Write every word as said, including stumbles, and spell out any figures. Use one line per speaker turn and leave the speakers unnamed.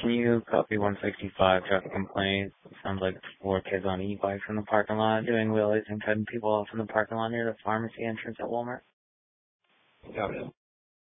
Can you copy one sixty-five traffic complaint? Sounds like four kids on e-bikes in the parking lot doing wheelies and cutting people off in the parking lot near the pharmacy entrance at Walmart.
Copy.